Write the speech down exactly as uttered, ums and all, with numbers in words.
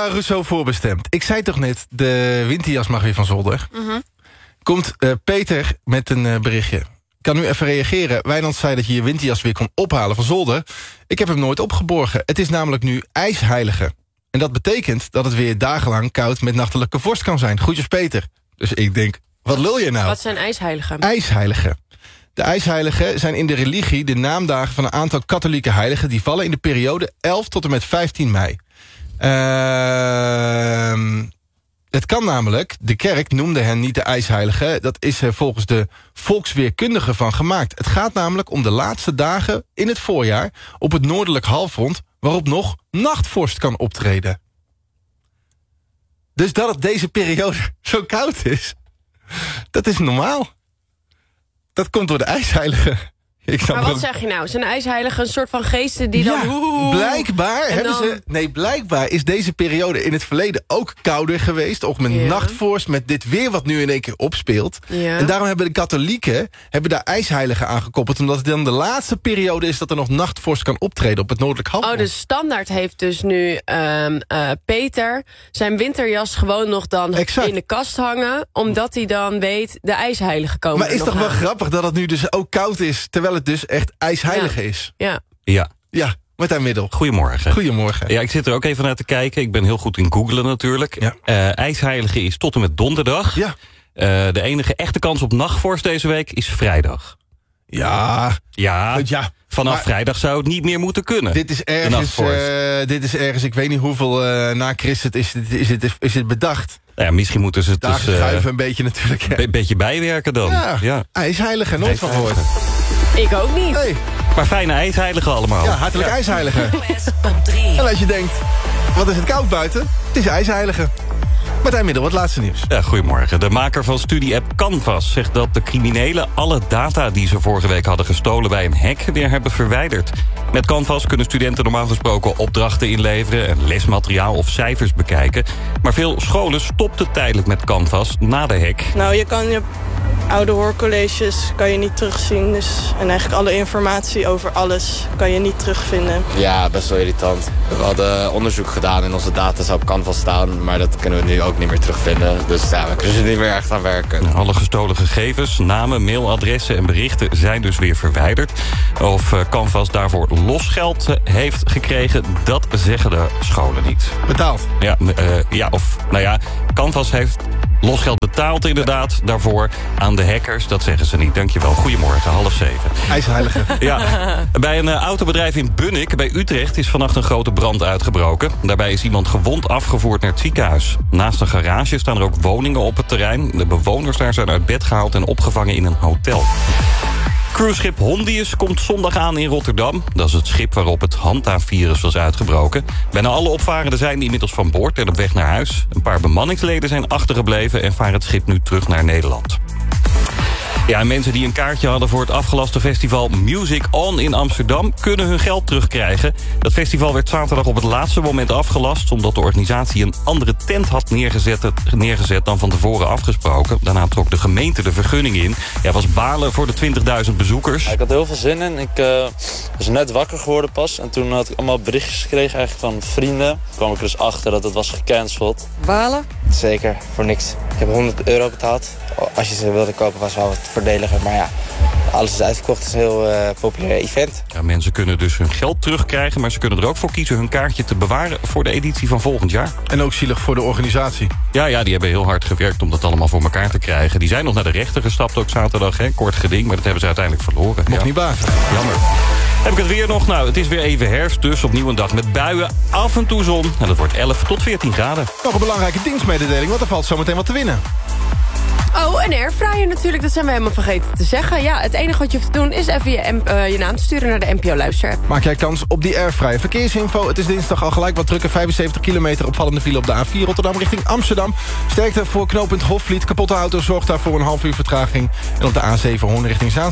Rousseau voorbestemd. Ik zei toch net, de winterjas mag weer van zolder. Mm-hmm. Komt uh, Peter met een uh, berichtje. Ik kan nu even reageren. Wijnand zei dat je je winterjas weer kon ophalen van zolder. Ik heb hem nooit opgeborgen. Het is namelijk nu ijsheilige. En dat betekent dat het weer dagenlang koud met nachtelijke vorst kan zijn. Groetjes Peter. Dus ik denk, wat lul je nou? Wat zijn ijsheiligen? IJsheiligen. De ijsheiligen zijn in de religie de naamdagen van een aantal katholieke heiligen... die vallen in de periode elf tot en met vijftien mei. Uh, het kan namelijk, de kerk noemde hen niet de ijsheiligen... dat is er volgens de volksweerkundigen van gemaakt. Het gaat namelijk om de laatste dagen in het voorjaar... op het noordelijk halfrond, waarop nog nachtvorst kan optreden. Dus dat het deze periode zo koud is, dat is normaal. Dat komt door de ijsheiligen. Ik maar wat zeg je nou? Zijn ijsheiligen een soort van geesten die ja, dan... Oeh, blijkbaar hebben dan... ze... Nee, blijkbaar is deze periode in het verleden ook kouder geweest. Ook met ja. nachtvorst, met dit weer wat nu in één keer opspeelt. Ja. En daarom hebben de katholieken hebben daar ijsheiligen aangekoppeld. Omdat het dan de laatste periode is dat er nog nachtvorst kan optreden op het noordelijk halfrond. Oh, de standaard heeft dus nu um, uh, Peter zijn winterjas gewoon nog dan exact. in de kast hangen. Omdat hij dan weet, de ijsheiligen komen. Maar is er toch nog wel aan. grappig dat het nu dus ook koud is, terwijl het dus echt ijsheilig ja. is. Ja. Ja. Ja, Martijn Middel. Goedemorgen. Goedemorgen. Ja, ik zit er ook even naar te kijken. Ik ben heel goed in googlen natuurlijk. Ja. Uh, IJsheilige is tot en met donderdag. Ja. Uh, de enige echte kans op nachtvorst deze week is vrijdag. Ja. Ja. ja. Vanaf maar vrijdag zou het niet meer moeten kunnen. Dit is ergens, uh, dit is ergens ik weet niet hoeveel uh, na Christus is het, is, het, is het bedacht. Nou ja, misschien moeten ze het Daar dus... Daar schuiven uh, een beetje natuurlijk. Een be beetje bijwerken dan. Ja, ja. ijsheilige, nooit van gehoord. Ik ook niet. Hey. Maar fijne ijsheiligen allemaal. Ja, hartelijk ja. ijsheiligen. En als je denkt, wat is het koud buiten? Het is ijsheiligen. Martijn Middel, wat laatste nieuws. Ja, goedemorgen. De maker van studie-app Canvas zegt dat de criminelen alle data die ze vorige week hadden gestolen bij een hack weer hebben verwijderd. Met Canvas kunnen studenten normaal gesproken opdrachten inleveren en lesmateriaal of cijfers bekijken. Maar veel scholen stopten tijdelijk met Canvas na de hack. Nou, je kan je oude hoorcolleges kan je niet terugzien. Dus, en eigenlijk alle informatie over alles kan je niet terugvinden. Ja, best wel irritant. We hadden onderzoek gedaan en onze data zou op Canvas staan, maar dat kunnen we nu ook niet meer terugvinden. Dus ja, we kunnen er niet meer echt aan werken. Alle gestolen gegevens, namen, mailadressen en berichten zijn dus weer verwijderd. Of Canvas daarvoor losgeld heeft gekregen, dat zeggen de scholen niet. Betaald? Ja, uh, ja of nou ja, Canvas heeft losgeld betaald inderdaad daarvoor aan de hackers. Dat zeggen ze niet. Dankjewel. Goedemorgen, half zeven. IJsheilige. Ja. Bij een uh, autobedrijf in Bunnik, bij Utrecht, is vannacht een grote brand uitgebroken. Daarbij is iemand gewond afgevoerd naar het ziekenhuis. Naast een garage staan er ook woningen op het terrein. De bewoners daar zijn uit bed gehaald en opgevangen in een hotel. Cruiseschip Hondius komt zondag aan in Rotterdam. Dat is het schip waarop het Hanta-virus was uitgebroken. Bijna alle opvarenden zijn inmiddels van boord en op weg naar huis. Een paar bemanningsleden zijn achtergebleven en varen het schip nu terug naar Nederland. Ja, en mensen die een kaartje hadden voor het afgelaste festival Music On in Amsterdam kunnen hun geld terugkrijgen. Dat festival werd zaterdag op het laatste moment afgelast, omdat de organisatie een andere tent had neergezet, neergezet dan van tevoren afgesproken. Daarna trok de gemeente de vergunning in. Ja, was balen voor de twintigduizend bezoekers. Ja, ik had heel veel zin in. Ik uh, was net wakker geworden pas. En toen had ik allemaal berichtjes gekregen eigenlijk van vrienden. Toen kwam ik er dus achter dat het was gecanceld. Balen? Zeker, voor niks. Ik heb honderd euro betaald. Als je ze wilde kopen was wel wat voordeliger. Maar ja, alles is uitverkocht. Het is een heel uh, populair event. Ja, mensen kunnen dus hun geld terugkrijgen, maar ze kunnen er ook voor kiezen hun kaartje te bewaren voor de editie van volgend jaar. En ook zielig voor de organisatie. Ja, ja, die hebben heel hard gewerkt om dat allemaal voor elkaar te krijgen. Die zijn nog naar de rechter gestapt ook zaterdag, hè? Kort geding, maar dat hebben ze uiteindelijk verloren. Mocht ja. niet baten. Jammer. Heb ik het weer nog? Nou, het is weer even herfst, dus opnieuw een dag met buien, af en toe zon. En dat wordt elf tot veertien graden. Nog een belangrijke dienstmededeling, want er valt zometeen wat te winnen. Oh, een airfryer natuurlijk, dat zijn we helemaal vergeten te zeggen. Ja, het enige wat je hoeft te doen is even je, uh, je naam te sturen naar de N P O Luister-app. Maak jij kans op die airfryer. Verkeersinfo, het is dinsdag al gelijk wat drukke. vijfenzeventig kilometer opvallende file op de A vier Rotterdam richting Amsterdam. Sterkte voor knooppunt Hofvliet. Kapotte auto zorgt daar voor een half uur vertraging. En op de A zeven Hoorn richting Zaanstad